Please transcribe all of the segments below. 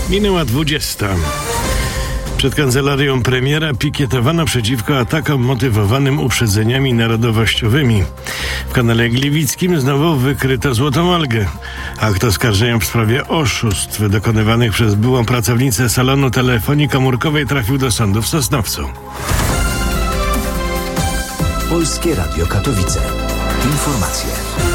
Minęła 20. Przed kancelarią premiera pikietowano przeciwko atakom motywowanym uprzedzeniami narodowościowymi. W kanale gliwickim znowu wykryto złotą algę. Akt oskarżenia w sprawie oszustw dokonywanych przez byłą pracownicę salonu telefonii komórkowej trafił do sądu w Sosnowcu. Polskie Radio Katowice. Informacje.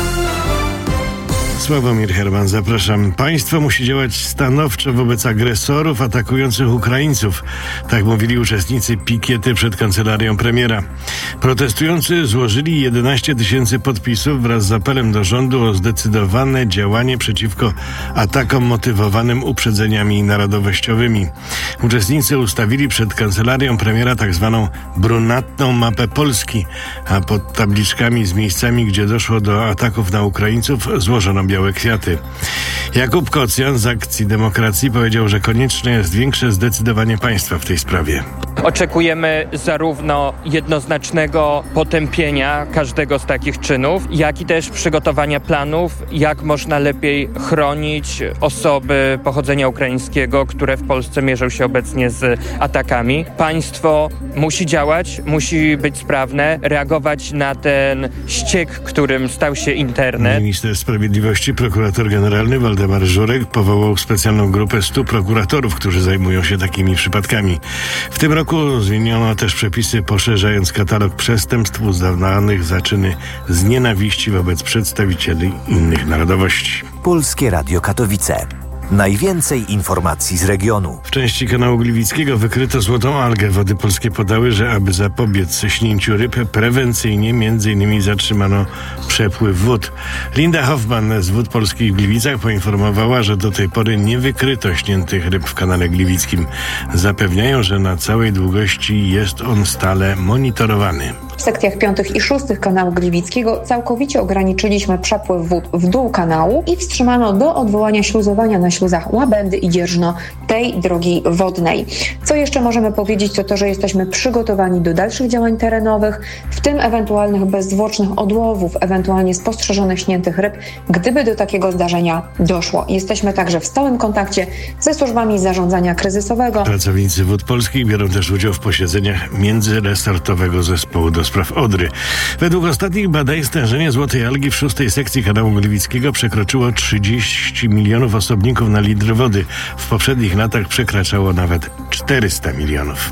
Sławomir Herman, zapraszam. Państwo musi działać stanowczo wobec agresorów atakujących Ukraińców. Tak mówili uczestnicy pikiety przed kancelarią premiera. Protestujący złożyli 11 000 podpisów wraz z apelem do rządu o zdecydowane działanie przeciwko atakom motywowanym uprzedzeniami narodowościowymi. Uczestnicy ustawili przed kancelarią premiera tak zwaną brunatną mapę Polski, a pod tabliczkami z miejscami, gdzie doszło do ataków na Ukraińców, złożono białe kwiaty. Jakub Kocjan z Akcji Demokracji powiedział, że konieczne jest większe zdecydowanie państwa w tej sprawie. Oczekujemy zarówno jednoznacznego potępienia każdego z takich czynów, jak i też przygotowania planów, jak można lepiej chronić osoby pochodzenia ukraińskiego, które w Polsce mierzą się obecnie z atakami. Państwo musi działać, musi być sprawne, reagować na ten ściek, którym stał się internet. Minister Sprawiedliwości, prokurator generalny Waldemar Żurek powołał specjalną grupę 100 prokuratorów, którzy zajmują się takimi przypadkami. W tym roku zmieniono też przepisy, poszerzając katalog przestępstw uznawanych za czyny z nienawiści wobec przedstawicieli innych narodowości. Polskie Radio Katowice. Najwięcej informacji z regionu. W części kanału gliwickiego wykryto złotą algę. Wody polskie podały, że aby zapobiec śnięciu ryb, prewencyjnie m.in. zatrzymano przepływ wód. Linda Hoffman z Wód Polskich w Gliwicach poinformowała, że do tej pory nie wykryto śniętych ryb w kanale gliwickim. Zapewniają, że na całej długości jest on stale monitorowany. W sekcjach 5. i 6. kanału gliwickiego całkowicie ograniczyliśmy przepływ wód w dół kanału i wstrzymano do odwołania śluzowania na śluzach Łabędy i Dzierżno tej drogi wodnej. Co jeszcze możemy powiedzieć, to to, że jesteśmy przygotowani do dalszych działań terenowych, w tym ewentualnych bezzwłocznych odłowów, ewentualnie spostrzeżonych śniętych ryb, gdyby do takiego zdarzenia doszło. Jesteśmy także w stałym kontakcie ze służbami zarządzania kryzysowego. Pracownicy Wód Polskich biorą też udział w posiedzeniach międzyresortowego zespołu do spraw Odry. Według ostatnich badań stężenie złotej algi w 6. sekcji kanału gliwickiego przekroczyło 30 milionów osobników na litr wody. W poprzednich latach przekraczało nawet 400 milionów.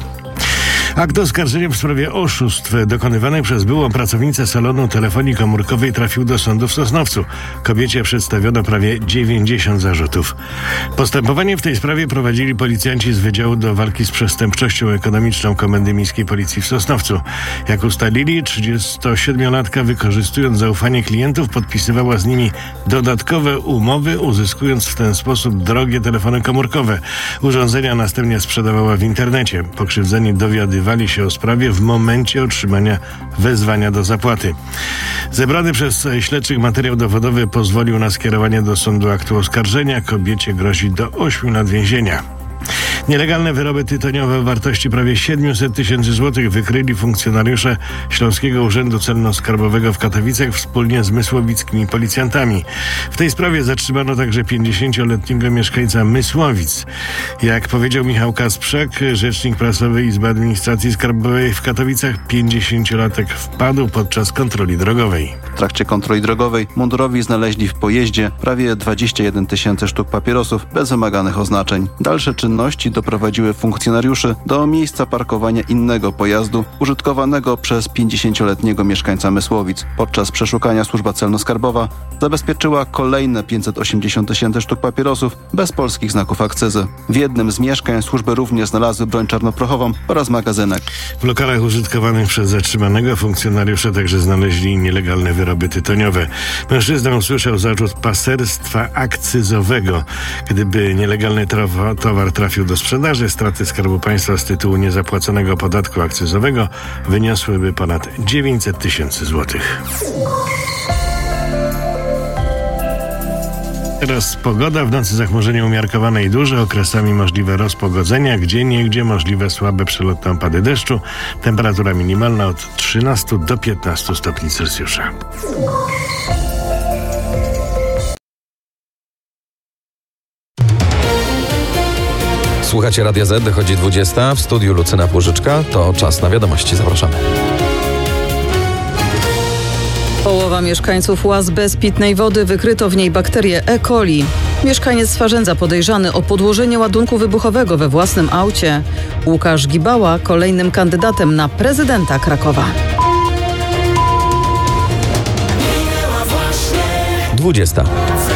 Akt oskarżenia w sprawie oszustw dokonywanych przez byłą pracownicę salonu telefonii komórkowej trafił do sądu w Sosnowcu. Kobiecie przedstawiono prawie 90 zarzutów. Postępowanie w tej sprawie prowadzili policjanci z Wydziału do Walki z Przestępczością Ekonomiczną Komendy Miejskiej Policji w Sosnowcu. Jak ustalili, 37-latka, wykorzystując zaufanie klientów, podpisywała z nimi dodatkowe umowy, uzyskując w ten sposób drogie telefony komórkowe. Urządzenia następnie sprzedawała w internecie. Pokrzywdzeni dowiadywali się o sprawie w momencie otrzymania wezwania do zapłaty. Zebrany przez śledczych materiał dowodowy pozwolił na skierowanie do sądu aktu oskarżenia. Kobiecie grozi do 8 lat więzienia. Nielegalne wyroby tytoniowe o wartości prawie 700 000 złotych wykryli funkcjonariusze Śląskiego Urzędu Celno-Skarbowego w Katowicach wspólnie z mysłowickimi policjantami. W tej sprawie zatrzymano także 50-letniego mieszkańca Mysłowic. Jak powiedział Michał Kasprzak, rzecznik prasowy Izby Administracji Skarbowej w Katowicach, 50-latek wpadł podczas kontroli drogowej. W trakcie kontroli drogowej mundurowi znaleźli w pojeździe prawie 21 000 sztuk papierosów bez wymaganych oznaczeń. Dalsze czynności doprowadziły funkcjonariuszy do miejsca parkowania innego pojazdu użytkowanego przez 50-letniego mieszkańca Mysłowic. Podczas przeszukania służba celno-skarbowa zabezpieczyła kolejne 580 000 sztuk papierosów bez polskich znaków akcyzy. W jednym z mieszkań służby również znalazły broń czarnoprochową oraz magazynek. W lokalach użytkowanych przez zatrzymanego funkcjonariusze także znaleźli nielegalne wyroby tytoniowe. Mężczyzna usłyszał zarzut paserstwa akcyzowego. Gdyby nielegalny towar trafił do sprzedaży, straty Skarbu Państwa z tytułu niezapłaconego podatku akcyzowego wyniosłyby ponad 900 000 złotych. Teraz pogoda. W nocy zachmurzenie umiarkowane i duże, okresami możliwe rozpogodzenia, gdzieniegdzie możliwe słabe przelotne opady deszczu. Temperatura minimalna od 13 do 15 stopni Celsjusza. Słuchacie Radia Z, dochodzi 20. W studiu Lucyna Płużyczka. To czas na wiadomości. Zapraszamy. Połowa mieszkańców łaz bez pitnej wody, wykryto w niej bakterię E. coli. Mieszkaniec Swarzędza podejrzany o podłożenie ładunku wybuchowego we własnym aucie. Łukasz Gibała kolejnym kandydatem na prezydenta Krakowa. 20.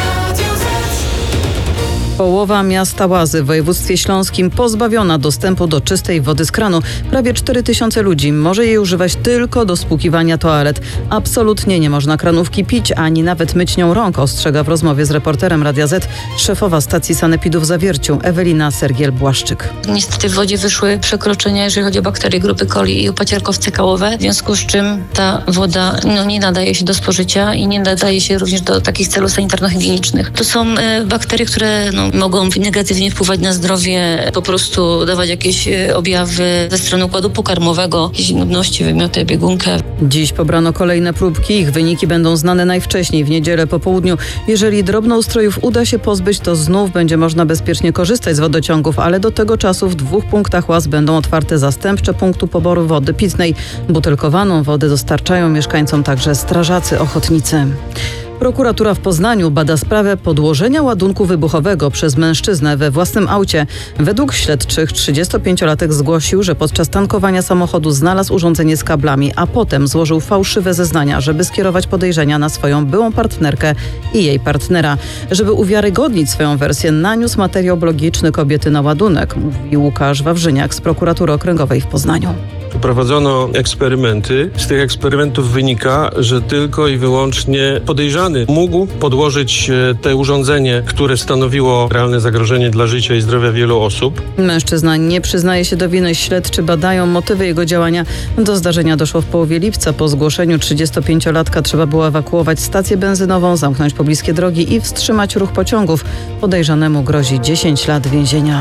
Połowa miasta Łazy w województwie śląskim pozbawiona dostępu do czystej wody z kranu. Prawie 4000 ludzi może jej używać tylko do spłukiwania toalet. Absolutnie nie można kranówki pić, ani nawet myć nią rąk, ostrzega w rozmowie z reporterem Radia Z szefowa stacji sanepidu w Zawierciu, Ewelina Sergiel-Błaszczyk. Niestety w wodzie wyszły przekroczenia, jeżeli chodzi o bakterie grupy coli i upaciarkowce kałowe, w związku z czym ta woda nie nadaje się do spożycia i nie nadaje się również do takich celów sanitarno-higienicznych. To są bakterie, które mogą negatywnie wpływać na zdrowie, po prostu dawać jakieś objawy ze strony układu pokarmowego, jakieś nudności, wymioty, biegunkę. Dziś pobrano kolejne próbki. Ich wyniki będą znane najwcześniej w niedzielę po południu. Jeżeli drobnoustrojów uda się pozbyć, to znów będzie można bezpiecznie korzystać z wodociągów, ale do tego czasu w 2 punktach łaz będą otwarte zastępcze punktu poboru wody pitnej. Butelkowaną wodę dostarczają mieszkańcom także strażacy ochotnicy. Prokuratura w Poznaniu bada sprawę podłożenia ładunku wybuchowego przez mężczyznę we własnym aucie. Według śledczych 35-latek zgłosił, że podczas tankowania samochodu znalazł urządzenie z kablami, a potem złożył fałszywe zeznania, żeby skierować podejrzenia na swoją byłą partnerkę i jej partnera. Żeby uwiarygodnić swoją wersję, naniósł materiał biologiczny kobiety na ładunek, mówi Łukasz Wawrzyniak z Prokuratury Okręgowej w Poznaniu. Prowadzono eksperymenty. Z tych eksperymentów wynika, że tylko i wyłącznie podejrzany mógł podłożyć te urządzenie, które stanowiło realne zagrożenie dla życia i zdrowia wielu osób. Mężczyzna nie przyznaje się do winy. Śledczy badają motywy jego działania. Do zdarzenia doszło w połowie lipca. Po zgłoszeniu 35-latka trzeba było ewakuować stację benzynową, zamknąć pobliskie drogi i wstrzymać ruch pociągów. Podejrzanemu grozi 10 lat więzienia.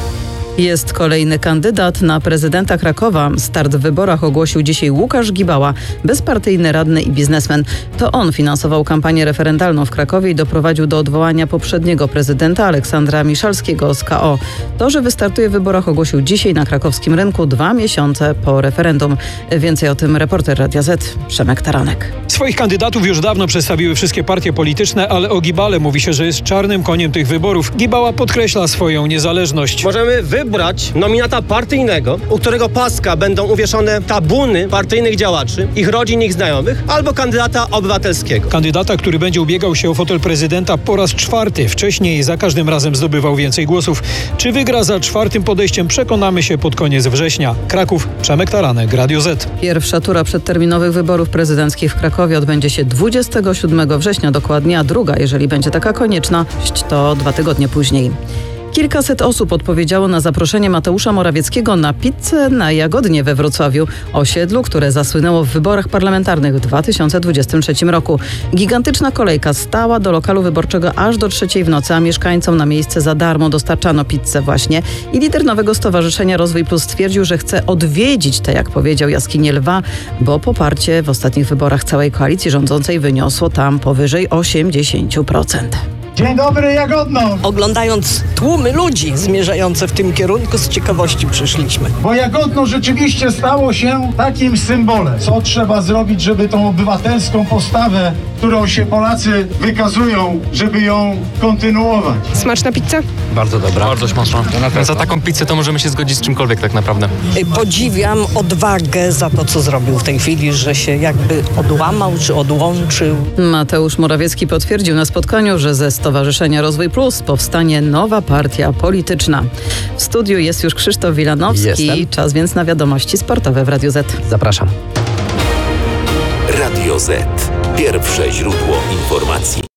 Jest kolejny kandydat na prezydenta Krakowa. Start w wyborach ogłosił dzisiaj Łukasz Gibała, bezpartyjny radny i biznesmen. To on finansował kampanię referendalną w Krakowie i doprowadził do odwołania poprzedniego prezydenta Aleksandra Miszalskiego z KO. To, że wystartuje w wyborach, ogłosił dzisiaj na krakowskim rynku 2 miesiące po referendum. Więcej o tym reporter Radia Z Przemek Taranek. Swoich kandydatów już dawno przedstawiły wszystkie partie polityczne, ale o Gibale mówi się, że jest czarnym koniem tych wyborów. Gibała podkreśla swoją niezależność. Możemy wybrać nominata partyjnego, u którego paska będą uwieszone tabuny partyjnych działaczy, ich rodzin, ich znajomych, albo kandydata obywatelskiego. Kandydata, który będzie ubiegał się o fotel prezydenta po raz 4. Wcześniej za każdym razem zdobywał więcej głosów. Czy wygra za 4. podejściem, przekonamy się pod koniec września. Kraków, Przemek Taranek, Radio Z. Pierwsza tura przedterminowych wyborów prezydenckich w Krakowie odbędzie się 27 września dokładnie, a druga, jeżeli będzie taka konieczność, to 2 tygodnie później. Kilkaset osób odpowiedziało na zaproszenie Mateusza Morawieckiego na pizzę na Jagodnie we Wrocławiu, osiedlu, które zasłynęło w wyborach parlamentarnych w 2023 roku. Gigantyczna kolejka stała do lokalu wyborczego aż do 3 w nocy, a mieszkańcom na miejsce za darmo dostarczano pizzę właśnie. I lider nowego stowarzyszenia Rozwój Plus stwierdził, że chce odwiedzić te, jak powiedział, jaskinie lwa, bo poparcie w ostatnich wyborach całej koalicji rządzącej wyniosło tam powyżej 80%. Dzień dobry, Jagodno! Oglądając tłumy ludzi zmierzające w tym kierunku, z ciekawości przyszliśmy. Bo Jagodno rzeczywiście stało się takim symbolem. Co trzeba zrobić, żeby tą obywatelską postawę, którą się Polacy wykazują, żeby ją kontynuować? Smaczna pizza? Bardzo dobra. Bardzo smaczna. Za taką pizzę to możemy się zgodzić z czymkolwiek tak naprawdę. Podziwiam odwagę za to, co zrobił w tej chwili, że się jakby odłamał czy odłączył. Mateusz Morawiecki potwierdził na spotkaniu, że ze Stowarzyszenia Rozwój Plus powstanie nowa partia polityczna. W studiu jest już Krzysztof Wilanowski. Jestem. Czas więc na wiadomości sportowe w Radiu Z. Zapraszam. Radio Z. Pierwsze źródło informacji.